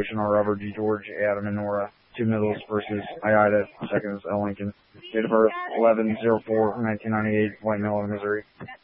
Ocean R. Robert G. George, Adam, and Nora. Two middles versus Ida, seconds, L. Lincoln. Date of birth, 11/04/1998, White Mill, Missouri.